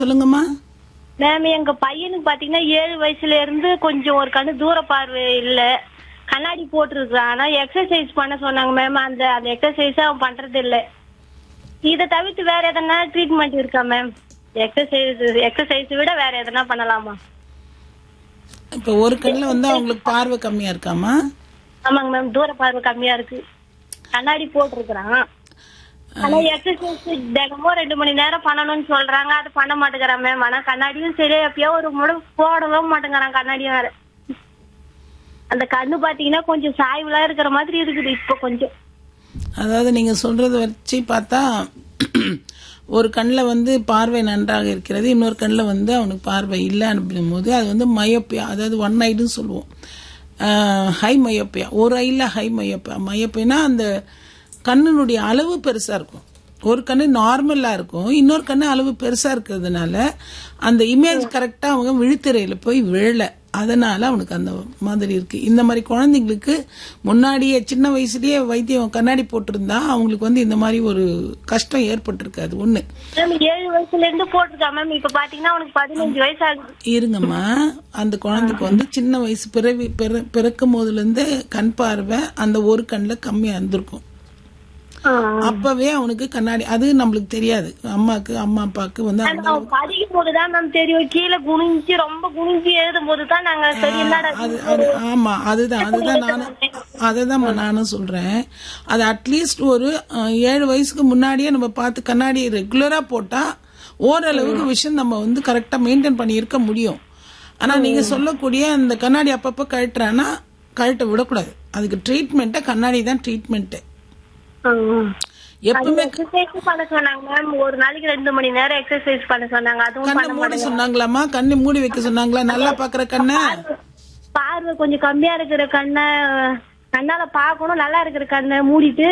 சொல்லுங்கம்மா. மேம் எங்க பையனுக்கு பாத்தீங்கன்னா 7 வயசுல இருந்து கொஞ்சம் ஒரு கண்ணு தூர பார்வை இல்ல, கண்ணாடி போட்டிருக்கான். ஆனா எக்ஸசைஸ் பண்ண சொன்னாங்க மேம். அந்த அந்த எக்ஸசைஸ் அவன் பண்றது இல்ல. இதை தவிர்த்து வேற எதனா ட்ரீட்மெண்ட் இருக்கா மேம்? எக்ஸசைஸ் விட வேற எதனா பண்ணலாமா? இப்ப ஒரு கண்ணுல அவங்களுக்கு பார்வை கம்மியா இருக்காமா? ஆமாங்க மேம், தூர பார்வை கம்மியா இருக்கு, கண்ணாடி போட்டிருக்கிறான். ஆனா எக்ஸசைஸ் தினமும் 2 மணி நேரம் பண்ணணும்னு சொல்றாங்க, அது பண்ண மாட்டேங்கிறான் மேம். ஆனா கண்ணாடியும் சரி எப்பயோ ஒரு முறை போடவும் மாட்டேங்கிறான் கண்ணாடியும் வேற. அந்த கண்ணு பாத்தீங்கன்னா கொஞ்சம் சாய்வுலாம் இருக்கிற மாதிரி இருக்குது இப்ப கொஞ்சம். அதாவது நீங்க சொல்றத வச்சு பார்த்தா ஒரு கண்ணுல பார்வை நன்றாக இருக்கிறது, இன்னொரு கண்ணுல அவனுக்கு பார்வை இல்லை அப்படின் போது அது மயோப்பியா, அதாவது ஒன் ஐடுன்னு சொல்லுவோம். ஹை மயோப்பியா, ஒரு ஐல ஹை மயோப்பியா. மயோப்பியானா அந்த கண்ணினுடைய அளவு பெருசா இருக்கும். ஒரு கண்ணு நார்மலா இருக்கும், இன்னொரு கண்ணு அளவு பெருசா இருக்கிறதுனால அந்த இமேஜ் கரெக்டா அவங்க விழித்திரையில போய் விழல, அதனால அவனுக்கு அந்த மாதிரி இருக்கு. இந்த மாதிரி குழந்தைங்களுக்கு முன்னாடியே சின்ன வயசுலயே வைத்தியம் கண்ணாடி போட்டிருந்தா அவங்களுக்கு இந்த மாதிரி ஒரு கஷ்டம் ஏற்பட்டிருக்காது. ஒண்ணு 7 வயசுல இருந்து போட்டிருக்கா மேம். இப்ப பாத்தீங்கன்னா அவனுக்கு 15 வயசு ஆகுது. இருங்கம்மா, அந்த குழந்தைக்கு சின்ன வயசு பிறக்கும் போதுல இருந்து கண் பார்வை அந்த ஒரு கண்ணுல கம்மியா இருந்திருக்கும். அப்பவே அவனுக்கு கண்ணாடி, அது நம்மளுக்கு தெரியாது. அம்மா அப்பாக்கு படிக்கும் போதுதான் மேம் தெரியும். கீழே குனிஞ்சு ரொம்ப குனிஞ்சு எழுதும் போதுதான் நாங்க சரி. ஆமா, அதுதான் நானும் சொல்றேன். அது அட்லீஸ்ட் ஒரு 7 வயசுக்கு முன்னாடியே நம்ம பார்த்து கண்ணாடி ரெகுலரா போட்டா ஓரளவுக்கு விஷயம் நம்ம கரெக்டா மெயின்டைன் பண்ணி இருக்க முடியும். ஆனா நீங்க சொல்லக்கூடிய அந்த கண்ணாடி அப்பப்ப கழட்டுறானா கழட்ட விடக்கூடாது. அதுக்கு ட்ரீட்மெண்ட் கண்ணாடி தான் ட்ரீட்மெண்ட். எப்பவுமே பண்ண சொன்னாங்க மேம். ஒரு நாளைக்கு 2 மணி நேரம் எக்ஸசைஸ் பண்ண சொன்னாங்க. அதுவும் கண்ணை மூடி சொன்னாங்களாமா? கண்ணை மூடி வைக்க சொன்னாங்களா? நல்லா பாக்குற கண்ணை, பார்வை கொஞ்சம் கம்மியா இருக்கிற கண்ணை கண்ணால பாக்கணும், நல்லா இருக்கிற கண்ணை மூடிட்டு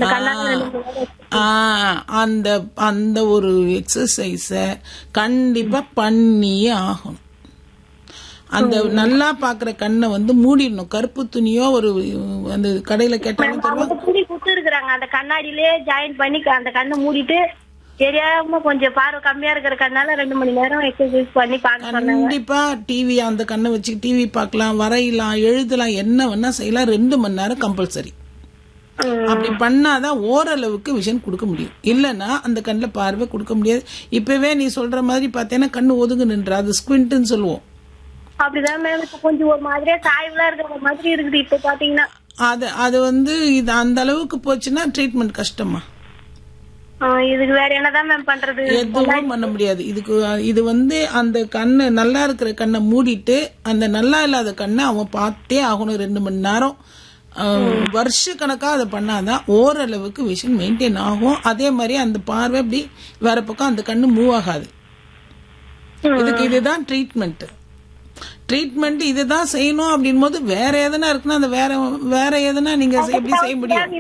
அந்த அந்த ஒரு எக்ஸசைஸ கண்டிப்பா பண்ணியே ஆகணும். அந்த நல்லா பாக்குற கண்ணை மூடிடணும். கருப்பு துணியோ ஒரு அந்த கடையில கேட்டாலும் துணி குத்து இருக்கிறாங்க, அந்த கண்ணாடியிலே ஜாயின் பண்ணி அந்த கண்ணை மூடிட்டு தெரியாம கொஞ்சம் பார்வை கம்மியா இருக்கிற கண்ணால 2 மணி நேரம் எக்ஸசைஸ் பண்ணி பாக்க. கண்டிப்பா டிவி அந்த கண்ணை வச்சு டிவி பார்க்கலாம், வரையலாம், எழுதலாம், என்ன வேணா செய்யலாம். 2 மணி நேரம் கம்பல்சரி. அப்படி பண்ணாதான் ஓரளவுக்கு விஷன் கொடுக்க முடியும். இல்லன்னா அந்த கண்ணுல பார்வை கொடுக்க முடியாது. இப்பவே நீ சொல்ற மாதிரி பாத்தீங்கன்னா கண்ணு ஒதுங்கு நின்ற, அது ஸ்குவிண்ட்னு சொல்லுவோம். அப்படிதான் மேம். இப்ப கொஞ்சம் ஒரு மாதிரியா சாய்வுல இருக்கிற மாதிரி இருக்குது இப்ப பாத்தீங்கன்னா. அது இது அந்த அளவுக்கு போச்சுன்னா ட்ரீட்மெண்ட் கஷ்டமா. இதுக்கு வேற என்னதான் மேம் பண்றது? எதுவும் பண்ண முடியாது. இது அந்த கண்ணு நல்லா இருக்கிற கண்ணை மூடிட்டு அந்த நல்லா இல்லாத கண்ணை அவன் பார்த்தே ஆகணும் 2 மணி நேரம். வருஷ கணக்கா அதை பண்ணாதான் ஓரளவுக்கு விஷன் மெயின்டைன் ஆகும். அதே மாதிரி அந்த பார்வை அப்படி வேற பக்கம் அந்த கண்ணு மூவ் ஆகாது. இதுதான் ட்ரீட்மெண்ட் இதுதான் செய்யணும். அப்படின் போது வேற எதனா இருக்குன்னா அந்த வேற எதனா நீங்க எப்படி செய்ய முடியும்?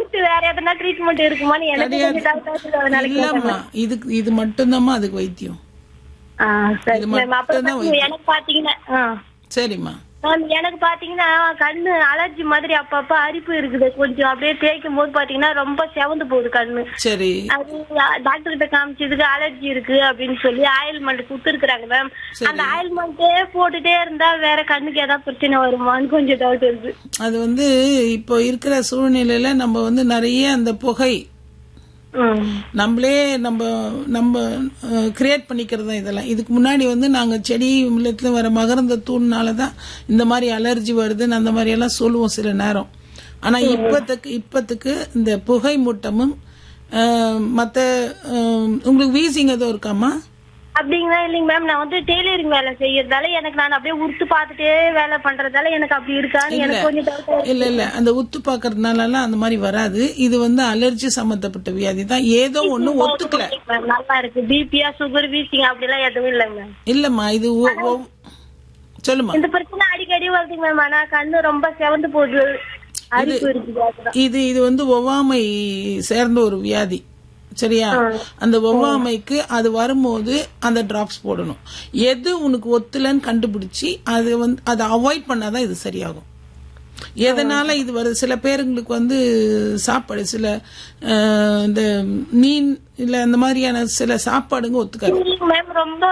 இல்லம்மா, இது மட்டும்தாம்மா அதுக்கு வைத்தியம். இது மட்டும்தான் வைத்தியம். சரிம்மா. எனக்கு பாத்தீங்கன்னா கண்ணு அலர்ஜி மாதிரி அப்பப்ப அரிப்பு இருக்குது. கொஞ்சம் அப்படியே தேய்க்கும் போது பாத்தீங்கன்னா ரொம்ப செவந்து போகுது கண்ணு. சரி, அது டாக்டர் கிட்ட காமிச்சதுக்கு அலர்ஜி இருக்கு அப்படின்னு சொல்லி ஆயில்மெண்ட் குடுத்துருக்காங்க மேம். அந்த ஆயில்மெண்டே போட்டுட்டே இருந்தா வேற கண்ணுக்கு ஏதாவது பிரச்சனை வருமான்னு கொஞ்சம் டவுட் இருக்கு. அது இப்போ இருக்கிற சூழ்நிலையில நம்ம நிறைய அந்த புகை நம்மளே நம்ம கிரியேட் பண்ணிக்கிறது தான் இதெல்லாம். இதுக்கு முன்னாடி நாங்க செடி மில்லத்துல வர மகரந்த தூள்னாலதான் இந்த மாதிரி அலர்ஜி வருதுன்னு அந்த மாதிரி எல்லாம் சொல்லுவோம் சில நேரம். ஆனா இப்பத்துக்கு இந்த புகை மூட்டமும் மத்த உங்களுக்கு வீசிங் எதுவும் இருக்காமா? அப்படிங்களா? இல்லைங்க மேம். நான் டெய்லரிங் வேலை செய்யறதால எனக்கு நான் அப்படியே உத்து பாத்துட்டே வேலை பண்றதால எனக்கு அப்படி இருக்கான்னு எனக்கு கொஞ்சம் டவுட். இல்ல அந்த உத்து பாக்குறதுனால அந்த மாதிரி வராது. இது அலர்ஜி சம்பந்தப்பட்ட வியாதி தான். ஏதோ ஒண்ணு ஒத்துக்கல. நல்லா இருக்கு. பிபியா சுகர் வீசிங் அப்படி எல்லாம் எதுவும் இல்லைங்க. இல்லம்மா, இது சொல்லுமா. இந்த பிரச்சனை அடிக்கடி வருதுங்க மேம். ஆனா கண்ணு ரொம்ப செவந்து போகுது, அரிப்பு இருக்குது. இது ஒவ்வாமை சேர்ந்த ஒரு வியாதி. சரியா? அந்த ஒவ்வாமைக்கு அது வரும்போது அந்த டிராப்ஸ் போடணும். எது உனக்கு ஒத்துலன்னு கண்டுபிடிச்சி அதை அவாய்ட் பண்ணாதான் இது சரியாகும். எதனால இது வருது? சில பேருங்களுக்கு வந்து சாப்பாடு சில இந்த மீன் இல்ல அந்த மாதிரியான சில சாப்பாடுங்க ஒத்துக்காது மேம் ரொம்ப